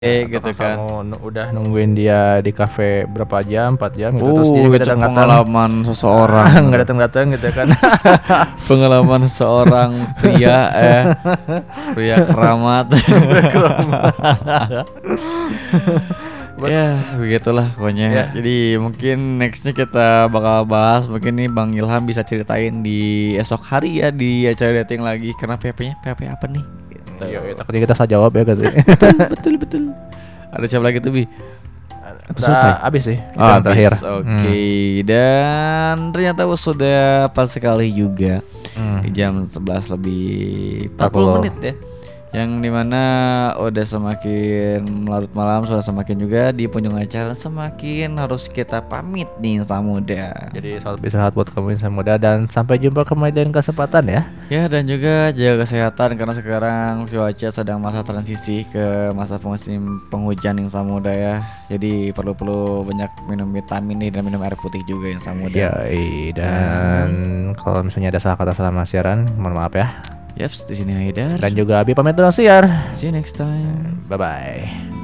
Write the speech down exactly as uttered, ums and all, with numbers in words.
Eh, Atau gitu kan. kamu nu- udah nungguin dia di kafe berapa jam, empat jam gitu, terus Uh, dia nggak itu datang-datang, pengalaman seseorang. nggak datang-datang gitu kan. Pengalaman seorang pria eh pria keramat. Ya begitulah pokoknya. Ya. Jadi mungkin nextnya kita bakal bahas, mungkin nih Bang Ilham bisa ceritain di esok hari ya di acara dating lagi, karena P P-nya P P apa nih gitu. Iya, iya, takutnya kita salah jawab ya guys. betul betul betul. Ada siapa lagi tuh Bi? Atau selesai? Abis sih. Itu Ah, yang terakhir. Oke. Dan ternyata sudah pas sekali juga. Hmm. Di jam sebelas lebih empat empat puluh puluh menit ya. Yang dimana udah semakin larut malam, sudah semakin juga di penghujung acara, semakin harus kita pamit nih Samuda. Jadi selamat istirahat buat kamu insan muda, dan sampai jumpa kembali dengan kesempatan ya. Ya, dan juga jaga kesehatan karena sekarang cuaca sedang masa transisi ke masa musim penghujan yang Samuda ya. Jadi perlu-perlu banyak minum vitamin nih dan minum air putih juga yang Samuda. Ya, dan kalau misalnya ada salah kata selama siaran, mohon maaf ya. Yaps, di sini Haidar. Dan juga Abi pamit dulu siar. See you next time. Bye bye.